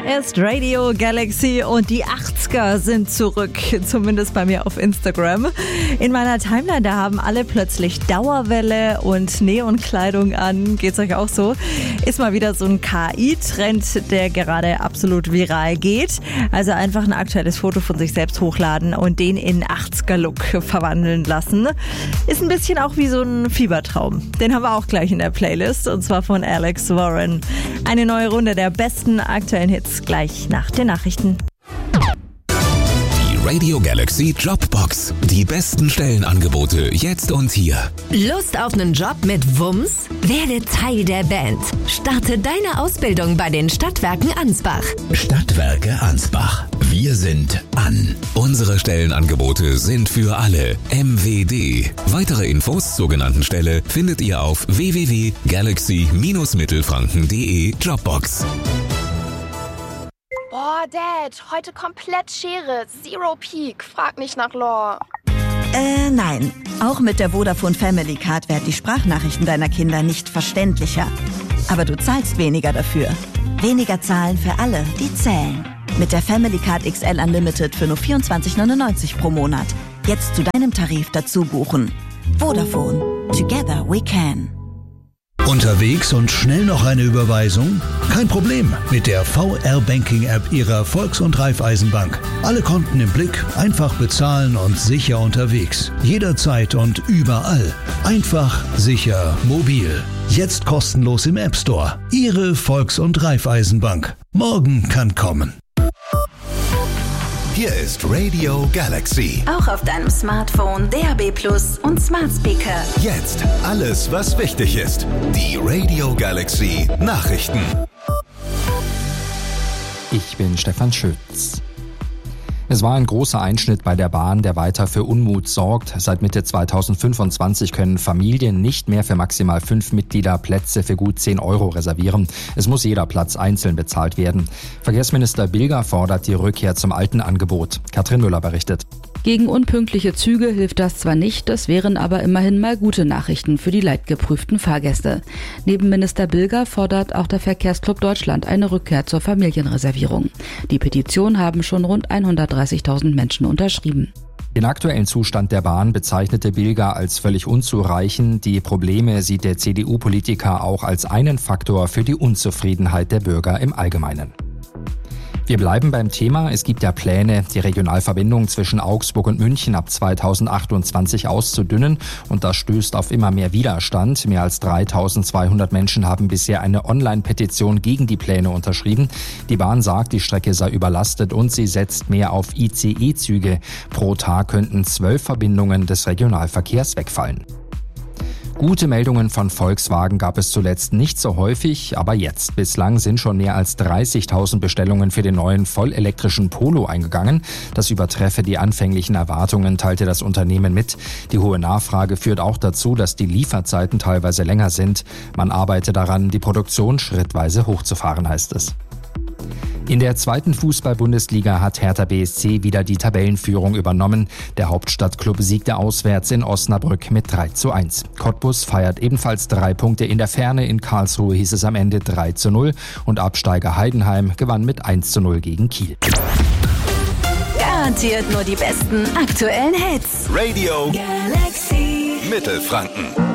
ist Radio Galaxy und die 80er sind zurück, zumindest bei mir auf Instagram. In meiner Timeline, da haben alle plötzlich Dauerwelle und Neonkleidung an. Geht's euch auch so? Ist mal wieder so ein KI-Trend, der gerade absolut viral geht. Also einfach ein aktuelles Foto von sich selbst hochladen und den in 80er-Look verwandeln lassen. Ist ein bisschen auch wie so ein Fiebertraum. Den haben wir auch gleich in der Playlist und zwar von Alex Warren. Eine neue Runde der besten aktuellen Hits gleich nach den Nachrichten. Die Radio Galaxy Jobbox. Die besten Stellenangebote jetzt und hier. Lust auf einen Job mit Wumms? Werde Teil der Band. Starte deine Ausbildung bei den Stadtwerken Ansbach. Stadtwerke Ansbach. Wir sind an. Unsere Stellenangebote sind für alle. MWD. Weitere Infos zur genannten Stelle findet ihr auf www.galaxy-mittelfranken.de Jobbox. Boah, Dad, heute komplett Schere. Zero Peak. Frag nicht nach Lore. Nein. Auch mit der Vodafone Family Card werden die Sprachnachrichten deiner Kinder nicht verständlicher. Aber du zahlst weniger dafür. Weniger zahlen für alle, die zählen. Mit der Family Card XL Unlimited für nur 24,99 pro Monat. Jetzt zu deinem Tarif dazu buchen. Vodafone. Together we can. Unterwegs und schnell noch eine Überweisung? Kein Problem mit der VR-Banking-App Ihrer Volks- und Raiffeisenbank. Alle Konten im Blick, einfach bezahlen und sicher unterwegs. Jederzeit und überall. Einfach, sicher, mobil. Jetzt kostenlos im App Store. Ihre Volks- und Raiffeisenbank. Morgen kann kommen. Hier ist Radio Galaxy. Auch auf deinem Smartphone, DAB+ und Smart Speaker. Jetzt alles, was wichtig ist. Die Radio Galaxy Nachrichten. Ich bin Stefan Schütz. Es war ein großer Einschnitt bei der Bahn, der weiter für Unmut sorgt. Seit Mitte 2025 können Familien nicht mehr für maximal 5 Mitglieder Plätze für gut 10 € reservieren. Es muss jeder Platz einzeln bezahlt werden. Verkehrsminister Bilger fordert die Rückkehr zum alten Angebot. Katrin Müller berichtet. Gegen unpünktliche Züge hilft das zwar nicht, das wären aber immerhin mal gute Nachrichten für die leidgeprüften Fahrgäste. Neben Minister Bilger fordert auch der Verkehrsclub Deutschland eine Rückkehr zur Familienreservierung. Die Petition haben schon rund 130.000 Menschen unterschrieben. Den aktuellen Zustand der Bahn bezeichnete Bilger als völlig unzureichend. Die Probleme sieht der CDU-Politiker auch als einen Faktor für die Unzufriedenheit der Bürger im Allgemeinen. Wir bleiben beim Thema. Es gibt ja Pläne, die Regionalverbindung zwischen Augsburg und München ab 2028 auszudünnen. Und das stößt auf immer mehr Widerstand. Mehr als 3.200 Menschen haben bisher eine Online-Petition gegen die Pläne unterschrieben. Die Bahn sagt, die Strecke sei überlastet und sie setzt mehr auf ICE-Züge. Pro Tag könnten 12 Verbindungen des Regionalverkehrs wegfallen. Gute Meldungen von Volkswagen gab es zuletzt nicht so häufig, aber jetzt. Bislang sind schon mehr als 30.000 Bestellungen für den neuen vollelektrischen Polo eingegangen. Das übertreffe die anfänglichen Erwartungen, teilte das Unternehmen mit. Die hohe Nachfrage führt auch dazu, dass die Lieferzeiten teilweise länger sind. Man arbeite daran, die Produktion schrittweise hochzufahren, heißt es. In der zweiten Fußball-Bundesliga hat Hertha BSC wieder die Tabellenführung übernommen. Der Hauptstadtklub siegte auswärts in Osnabrück mit 3:1. Cottbus feiert ebenfalls 3 Punkte in der Ferne. In Karlsruhe hieß es am Ende 3:0 und Absteiger Heidenheim gewann mit 1:0 gegen Kiel. Garantiert nur die besten aktuellen Hits. Radio Galaxy Mittelfranken.